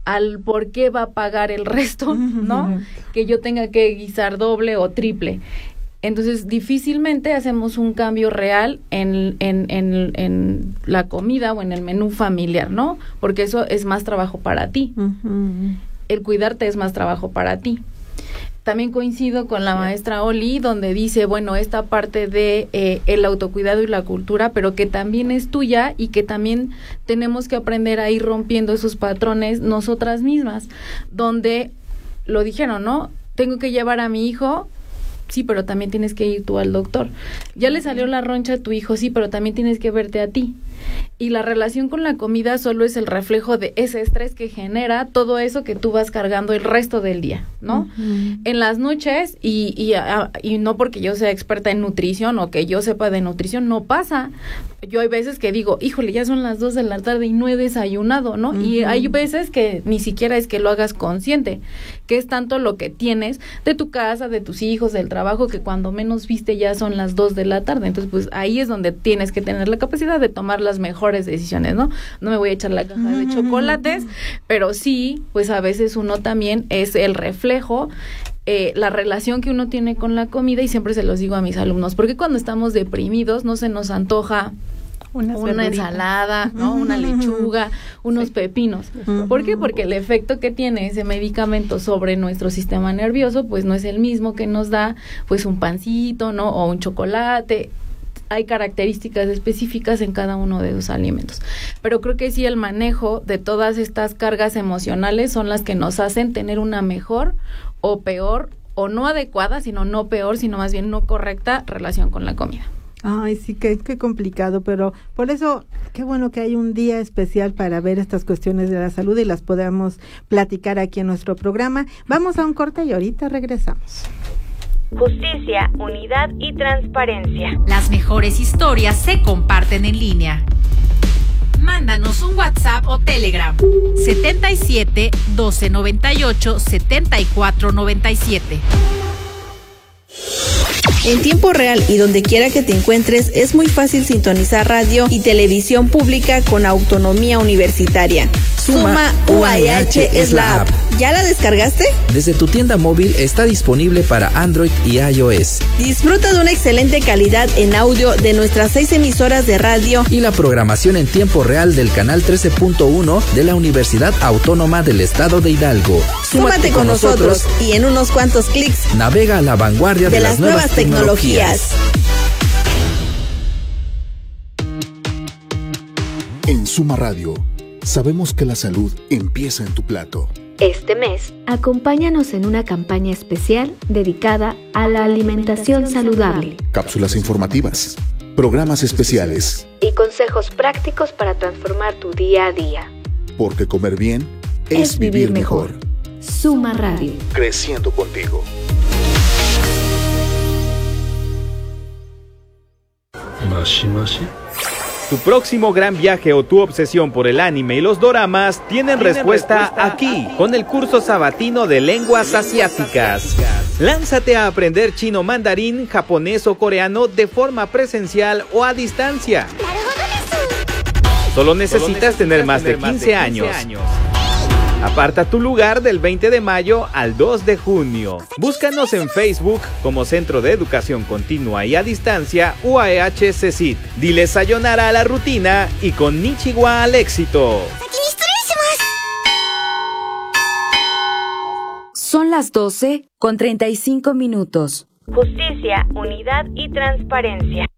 al por qué va a pagar el resto, ¿no? Que yo tenga que guisar doble o triple. Entonces, difícilmente hacemos un cambio real en la comida o en el menú familiar, ¿no? Porque eso es más trabajo para ti. El cuidarte es más trabajo para ti. También coincido con la maestra Oli, donde dice, bueno, esta parte de el autocuidado y la cultura, pero que también es tuya y que también tenemos que aprender a ir rompiendo esos patrones nosotras mismas, donde lo dijeron, ¿no? Tengo que llevar a mi hijo. Sí, pero también tienes que ir tú al doctor. Ya le salió la roncha a tu hijo, sí, pero también tienes que verte a ti. Y la relación con la comida solo es el reflejo de ese estrés que genera todo eso que tú vas cargando el resto del día, ¿no? En las noches, y no porque yo sea experta en nutrición o que yo sepa de nutrición, no pasa. Yo hay veces que digo, híjole, ya son las 2 de la tarde y no he desayunado, ¿no? Y hay veces que ni siquiera es que lo hagas consciente, que es tanto lo que tienes de tu casa, de tus hijos, del trabajo, que cuando menos viste ya son las 2 de la tarde. Entonces, pues ahí es donde tienes que tener la capacidad de tomar las mejores decisiones, ¿no? No me voy a echar la caja de chocolates, pero sí, pues a veces uno también es el reflejo, la relación que uno tiene con la comida, y siempre se los digo a mis alumnos, porque cuando estamos deprimidos no se nos antoja una ensalada, ¿no? Una lechuga, unos pepinos. ¿Por qué? Porque el efecto que tiene ese medicamento sobre nuestro sistema nervioso, pues no es el mismo que nos da, pues un pancito, ¿no? O un chocolate. Hay características específicas en cada uno de esos alimentos. Pero creo que sí, el manejo de todas estas cargas emocionales son las que nos hacen tener una mejor o peor, o no adecuada, sino no peor, sino más bien no correcta relación con la comida. Ay, sí, qué complicado, pero por eso, qué bueno que hay un día especial para ver estas cuestiones de la salud y las podamos platicar aquí en nuestro programa. Vamos a un corte y ahorita regresamos. Justicia, unidad y transparencia. Las mejores historias se comparten en línea. Mándanos un WhatsApp o Telegram 77 12 98 74 97. En tiempo real y donde quiera que te encuentres, es muy fácil sintonizar radio y televisión pública con autonomía universitaria. Suma UAH es la app. ¿Ya la descargaste? Desde tu tienda móvil está disponible para Android y iOS. Disfruta de una excelente calidad en audio de nuestras 6 emisoras de radio y la programación en tiempo real del canal 13.1 de la Universidad Autónoma del Estado de Hidalgo. Súmate con nosotros y en unos cuantos clics navega a la vanguardia de las nuevas tecnologías. En Suma Radio, sabemos que la salud empieza en tu plato. Este mes, acompáñanos en una campaña especial dedicada a la alimentación saludable. Cápsulas informativas, programas especiales y consejos prácticos para transformar tu día a día. Porque comer bien es vivir mejor. Suma Radio. Creciendo contigo. Tu próximo gran viaje o tu obsesión por el anime y los doramas tienen respuesta aquí, con el curso sabatino de lenguas asiáticas. Lánzate a aprender chino, mandarín, japonés o coreano de forma presencial o a distancia. Solo necesitas tener más de 15 años. Aparta tu lugar del 20 de mayo al 2 de junio. Búscanos en Facebook como Centro de Educación Continua y a Distancia UAH CECIT. Dile sayonara a la rutina y konnichiwa al éxito. Son las 12:35. Justicia, unidad y transparencia.